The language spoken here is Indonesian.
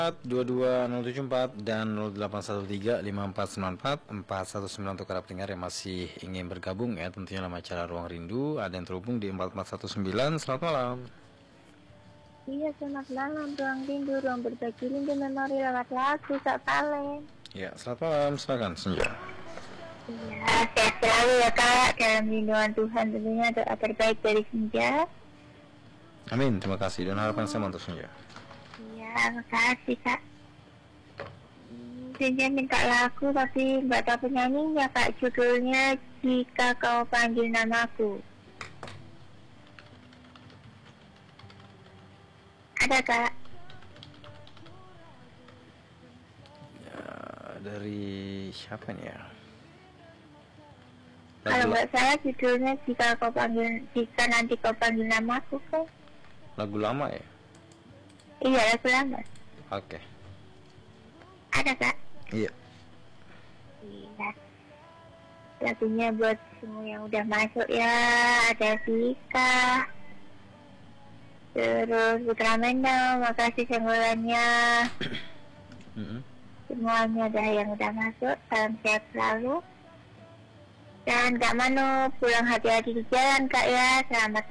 22074 dan 08135494 untuk para pendengar yang masih ingin bergabung ya, tentunya dalam acara Ruang Rindu. Ada yang terhubung di 4419. Selamat malam. Iya, selamat malam. Ruang Rindu, ruang berbagi rindu memori lewat lagu Kak Palen. Ya, selamat malam. Silakan Senja. Iya, sehat selalu ya Kak. Dalam lindungan Tuhan tentunya, doa terbaik dari Senja. Amin, terima kasih dan harapan saya untuk Senja. Iya, makasih Kak. Senja minta lagu tapi nggak tahu penyanyinya Kak. Judulnya Jika Kau Panggil Namaku. Ada Kak? Ya, dari siapa nih ya? Kalau nggak salah judulnya Jika Nanti Kau Panggil Namaku Kak. Lagu lama ya? Iya, lagu lama. Oke. Ada Kak? Iya. Iya. Lagunya buat semua yang udah masuk ya. Ada Vika, terus Putra Mendel, makasih senggolannya. Semuanya ada yang udah masuk. Salam sehat selalu. Dan Kak Manu pulang hati-hati di jalan Kak ya. Selamat